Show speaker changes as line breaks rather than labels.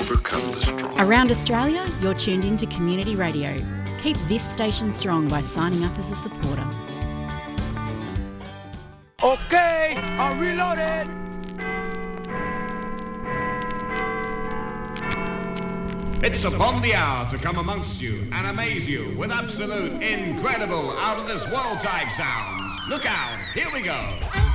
overcome the strong.
Around Australia, you're tuned in to Community Radio. Keep this station strong by signing up as a supporter.
Okay, I'm reloaded.
It's upon the hour to come amongst you and amaze you with absolute, incredible, out-of-this-world type sounds. Look out, here we go.